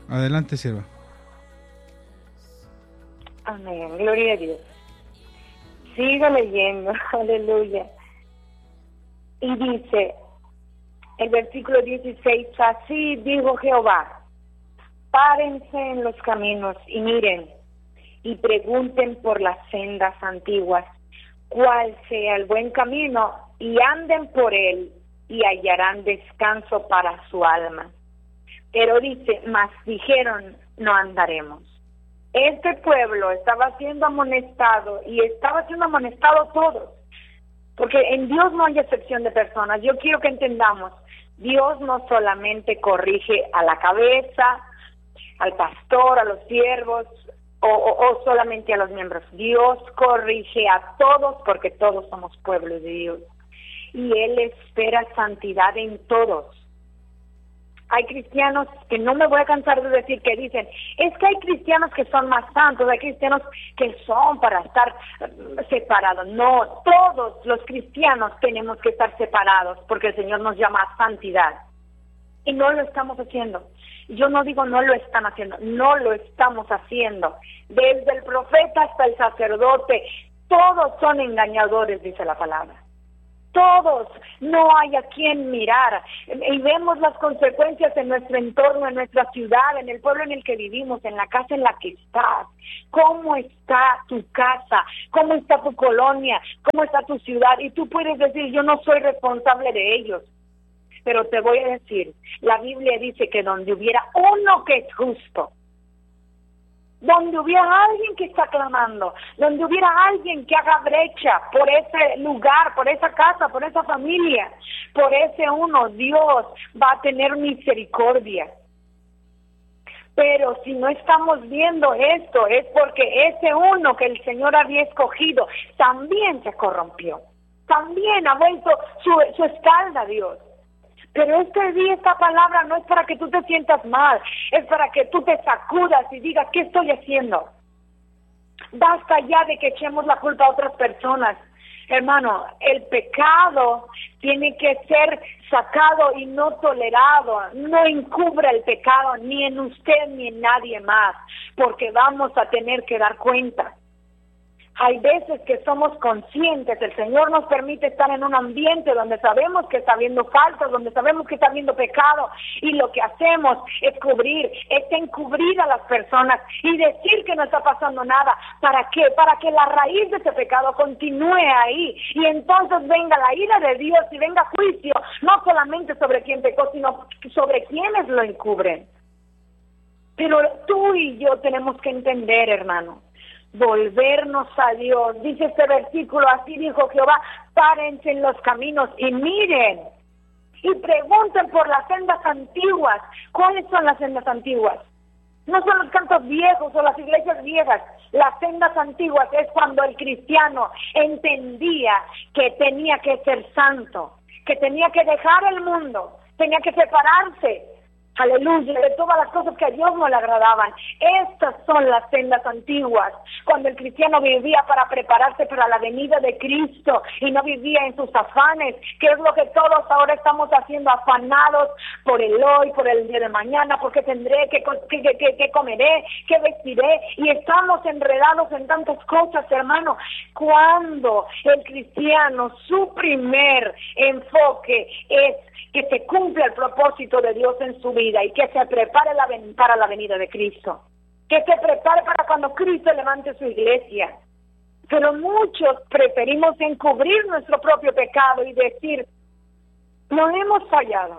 Adelante, sierva. Amén, gloria a Dios. Sigo leyendo, aleluya. Y dice, el versículo 16, así dijo Jehová, párense en los caminos y miren, y pregunten por las sendas antiguas, cuál sea el buen camino, y anden por él, y hallarán descanso para su alma. Pero dice, mas dijeron, no andaremos. Este pueblo estaba siendo amonestado, y estaba siendo amonestado todos, porque en Dios no hay excepción de personas. Yo quiero que entendamos, Dios no solamente corrige a la cabeza, al pastor, a los siervos, o solamente a los miembros. Dios corrige a todos, porque todos somos pueblo de Dios, y Él espera santidad en todos. Hay cristianos que no me voy a cansar de decir, que dicen, es que hay cristianos que son más santos, hay cristianos que son para estar separados. No, todos los cristianos tenemos que estar separados, porque el Señor nos llama a santidad, y no lo estamos haciendo. Yo no digo no lo están haciendo, no lo estamos haciendo. Desde el profeta hasta el sacerdote, todos son engañadores, dice la palabra. Todos, no hay a quien mirar, y vemos las consecuencias en nuestro entorno, en nuestra ciudad, en el pueblo en el que vivimos, en la casa en la que estás. ¿Cómo está tu casa? ¿Cómo está tu colonia? ¿Cómo está tu ciudad? Y tú puedes decir, yo no soy responsable de ellos, pero te voy a decir, la Biblia dice que donde hubiera uno que es justo, donde hubiera alguien que está clamando, donde hubiera alguien que haga brecha por ese lugar, por esa casa, por esa familia, por ese uno, Dios va a tener misericordia. Pero si no estamos viendo esto, es porque ese uno que el Señor había escogido también se corrompió, también ha vuelto su espalda a Dios. Pero este día, esta palabra no es para que tú te sientas mal, es para que tú te sacudas y digas, ¿qué estoy haciendo? Basta ya de que echemos la culpa a otras personas. Hermano, el pecado tiene que ser sacado y no tolerado. No encubra el pecado ni en usted ni en nadie más, porque vamos a tener que dar cuenta. Hay veces que somos conscientes, el Señor nos permite estar en un ambiente donde sabemos que está habiendo faltas, donde sabemos que está habiendo pecado, y lo que hacemos es encubrir a las personas y decir que no está pasando nada. ¿Para qué? Para que la raíz de ese pecado continúe ahí, y entonces venga la ira de Dios y venga juicio, no solamente sobre quien pecó, sino sobre quienes lo encubren. Pero tú y yo tenemos que entender, hermano, volvernos a Dios. Dice este versículo, así dijo Jehová, párense en los caminos y miren, y pregunten por las sendas antiguas. ¿Cuáles son las sendas antiguas? No son los cantos viejos o las iglesias viejas. Las sendas antiguas es cuando el cristiano entendía que tenía que ser santo, que tenía que dejar el mundo, tenía que separarse, aleluya, de todas las cosas que a Dios no le agradaban. Estas son las sendas antiguas, cuando el cristiano vivía para prepararse para la venida de Cristo y no vivía en sus afanes, que es lo que todos ahora estamos haciendo, afanados por el hoy, por el día de mañana, porque tendré, que comeré, que vestiré, y estamos enredados en tantas cosas, hermano. Cuando el cristiano, su primer enfoque es que se cumpla el propósito de Dios en su vida y que se prepare para la venida de Cristo, que se prepare para cuando Cristo levante su iglesia. Pero muchos preferimos encubrir nuestro propio pecado y decir, no hemos fallado,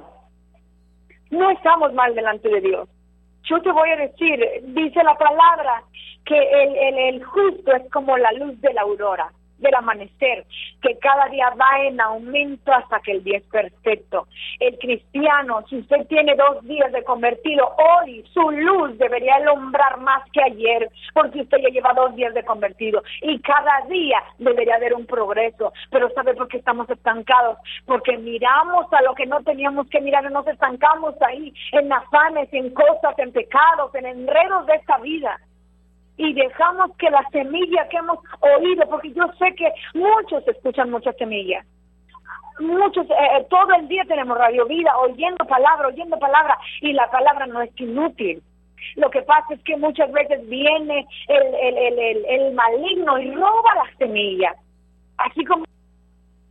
no estamos mal delante de Dios. Yo te voy a decir, dice la palabra, que el justo es como la luz de la aurora, del amanecer, que cada día va en aumento hasta que el día es perfecto. El cristiano, si usted tiene 2 días de convertido, hoy su luz debería alumbrar más que ayer, porque usted ya lleva 2 días de convertido, y cada día debería haber un progreso. Pero ¿sabe por qué estamos estancados? Porque miramos a lo que no teníamos que mirar y nos estancamos ahí, en afanes, en cosas, en pecados, en enredos de esta vida. Y dejamos que la semilla que hemos oído, porque yo sé que muchos escuchan muchas semillas, muchos, todo el día tenemos Radio Vida, oyendo palabra, y la palabra no es inútil. Lo que pasa es que muchas veces viene el maligno y roba las semillas. Así como